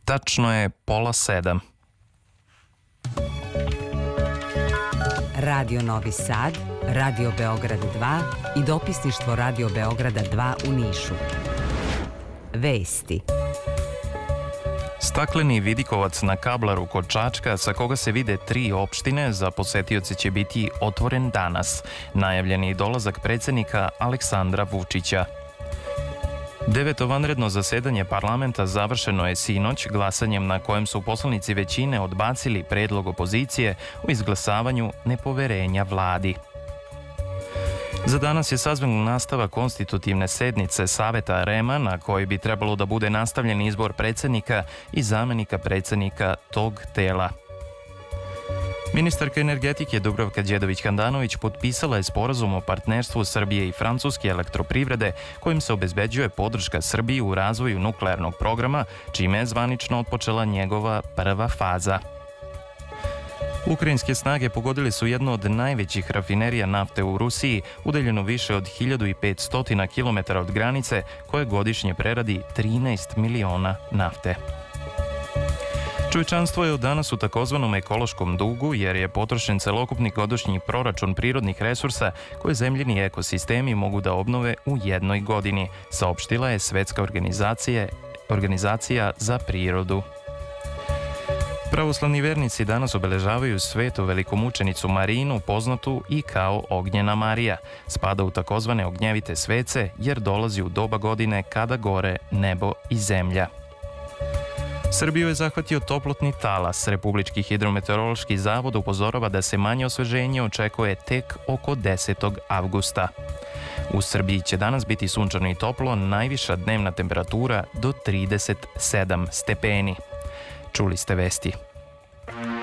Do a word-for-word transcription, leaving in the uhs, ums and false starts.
Tačno je pola sedam. Radio Novi Sad, Radio Beograd dva i dopisništvo Radio Beograda dva u Nišu. Vesti. Stakleni vidikovac na Kablaru kod Čačka, sa koga se vide tri opštine, za posetioce će biti otvoren danas. Najavljen je dolazak predsjednika Aleksandra Vučića. Deveto vanredno zasedanje parlamenta završeno je sinoć glasanjem na kojem su poslanici većine odbacili predlog opozicije u izglasavanju nepoverenja vladi. Za danas je sazvan nastavak konstitutivne sednice Saveta R E M-a na kojoj bi trebalo da bude nastavljen izbor predsjednika i zamenika predsjednika tog tela. Ministarka energetike Dubravka Đedović-Handanović potpisala je sporazum o partnerstvu Srbije i Francuske elektroprivrede kojim se obezbeđuje podrška Srbiji u razvoju nuklearnog programa, čime je zvanično otpočela njegova prva faza. Ukrajinske snage pogodili su jednu od najvećih rafinerija nafte u Rusiji, udaljeno više od hiljadu petsto kilometara od granice, koje godišnje preradi trinaest miliona nafte. Čovječanstvo je od danas u takozvanom ekološkom dugu jer je potrošen celokupni godišnji proračun prirodnih resursa koje zemljini ekosistemi mogu da obnove u jednoj godini, saopštila je Svetska organizacija, organizacija za prirodu. Pravoslavni vernici danas obeležavaju svetu velikomučenicu Marinu, poznatu i kao Ognjena Marija. Spada u takozvane ognjevite svece jer dolazi u doba godine kada gore nebo i zemlja. Srbiju je zahvatio toplotni talas. Republički hidrometeorološki zavod upozorava da se manje osveženje očekuje tek oko desetog avgusta. U Srbiji će danas biti sunčano i toplo, najviša dnevna temperatura do trideset sedam stepeni. Čuli ste vesti.